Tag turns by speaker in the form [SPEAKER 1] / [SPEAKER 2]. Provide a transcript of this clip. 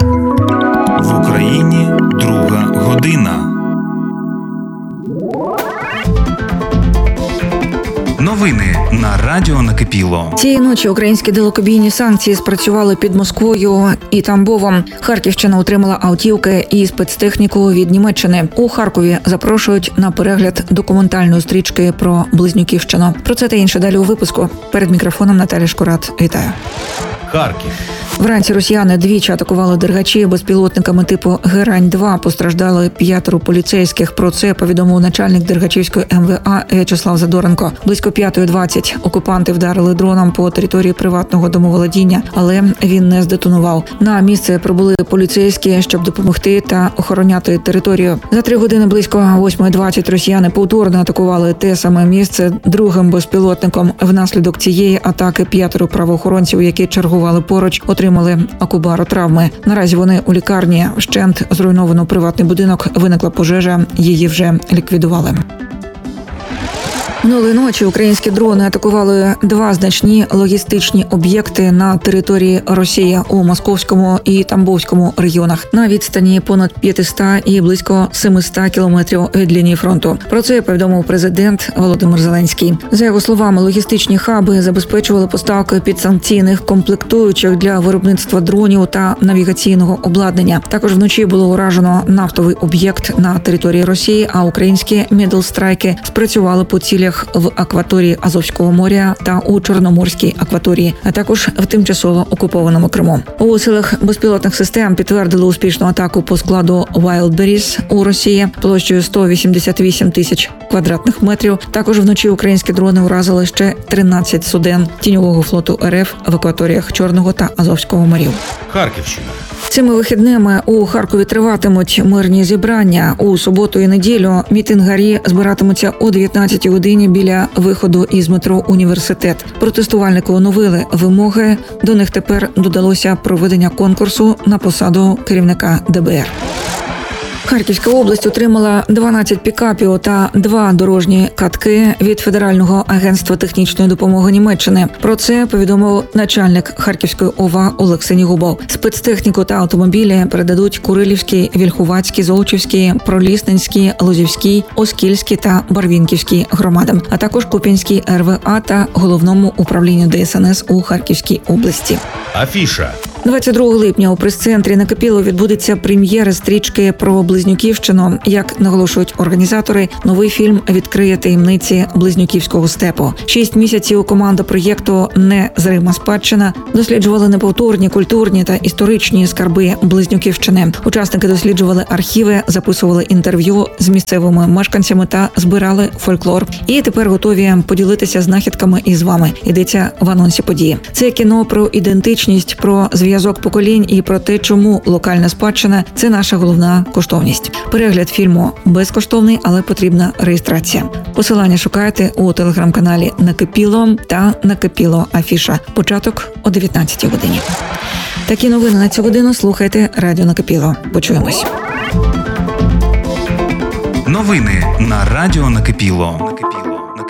[SPEAKER 1] В Україні друга година. Новини на радіо Накипіло.
[SPEAKER 2] Цієї ночі українські далекобійні санкції спрацювали під Москвою і Тамбовом. Харківщина отримала автівки і спецтехніку від Німеччини. У Харкові запрошують на перегляд документальної стрічки про Близнюківщину. Про це та інше далі у випуску. Перед мікрофоном Наталя Шкурат. Вітаю.
[SPEAKER 1] Харків.
[SPEAKER 2] Вранці росіяни двічі атакували дергачі безпілотниками типу «Герань-2». Постраждали 5 поліцейських. Про це повідомив начальник Дергачівської МВА В'ячеслав Задоренко. Близько 5:20 окупанти вдарили дроном по території приватного домоволодіння, але він не здетонував. На місце прибули поліцейські, щоб допомогти та охороняти територію. За 3 години близько 8:20 росіяни повторно атакували те саме місце другим безпілотником. Внаслідок цієї атаки 5 правоохоронців, які чергували поруч, отримали акубаротравми. Наразі вони у лікарні. Вщент зруйновано приватний будинок, виникла пожежа, її вже ліквідували. Минулої ночі українські дрони атакували 2 значні логістичні об'єкти на території Росії у Московському і Тамбовському регіонах на відстані понад 500 і близько 700 кілометрів від лінії фронту. Про це повідомив президент Володимир Зеленський. За його словами, логістичні хаби забезпечували поставки підсанкційних комплектуючих для виробництва дронів та навігаційного обладнання. Також вночі було уражено нафтовий об'єкт на території Росії, а українські мідл-страйки спрацювали по цілях в акваторії Азовського моря та у Чорноморській акваторії, а також в тимчасово окупованому Криму. У силах безпілотних систем підтвердили успішну атаку по складу Wildberries у Росії площею 188 тисяч квадратних метрів. Також вночі українські дрони уразили ще 13 суден тіньового флоту РФ в акваторіях Чорного та Азовського морів.
[SPEAKER 1] Харківщина.
[SPEAKER 2] Цими вихідними у Харкові триватимуть мирні зібрання. У суботу і неділю мітингарі збиратимуться о 19-й годині біля виходу із метро «Університет». Протестувальники оновили вимоги. До них тепер додалося проведення конкурсу на посаду керівника ДБР. Харківська область отримала 12 пікапів та 2 дорожні катки від Федерального агентства технічної допомоги Німеччини. Про це повідомив начальник Харківської ОВА Олег Синігубов. Спецтехніку та автомобілі передадуть Курилівській, Вільхувацькій, Золочівській, Пролісненській, Лозівській, Оскільській та Барвінківській громадам, а також Куп'янській РВА та Головному управлінню ДСНС у Харківській області.
[SPEAKER 1] Афіша.
[SPEAKER 2] 22 липня у прес-центрі Накипіло відбудеться прем'єра стрічки про Близнюківщину. Як наголошують організатори, новий фільм відкриє таємниці Близнюківського степу. 6 місяців команда проєкту «Незрима спадщина» досліджували неповторні культурні та історичні скарби Близнюківщини. Учасники досліджували архіви, записували інтерв'ю з місцевими мешканцями та збирали фольклор. І тепер готові поділитися знахідками із вами. Йдеться в анонсі події. Це кіно про ідентичність, про зв'язок поколінь і про те, чому локальна спадщина – це наша головна коштовність. Перегляд фільму безкоштовний, але потрібна реєстрація. Посилання шукайте у телеграм-каналі Накипіло та Накипіло Афіша. Початок о 19-й годині. Такі новини на цю годину слухайте радіо Накипіло. Почуємось.
[SPEAKER 1] Новини на радіо Накипіло.